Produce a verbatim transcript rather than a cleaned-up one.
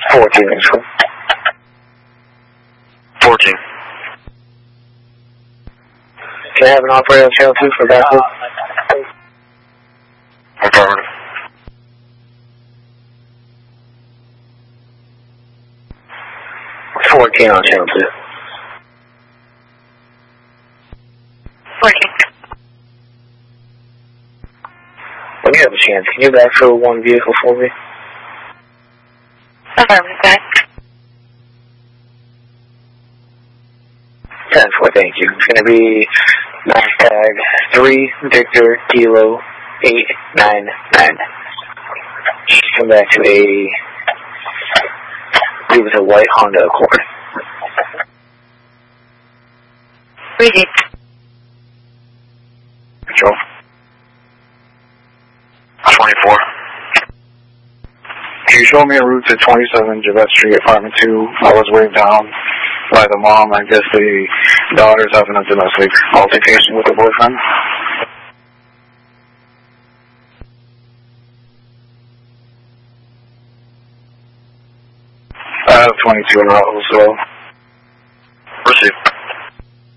fourteen is cool. fourteen. Can I have an operator on channel two for backup? Affirmative. fourteen on channel two. fourteen. When you have a chance, can you backfill one vehicle for me? Affirmative, guys. ten four, thank you. It's going to be hashtag three Victor Kilo eight nine nine. Come back to a, I believe it's a white Honda Accord. Read. Control. twenty-four. Can you show me a route to twenty-seven Javette Street, apartment two? I was waved down by the mom. I guess the daughter's having a domestic altercation with her boyfriend. I have twenty-two in route, so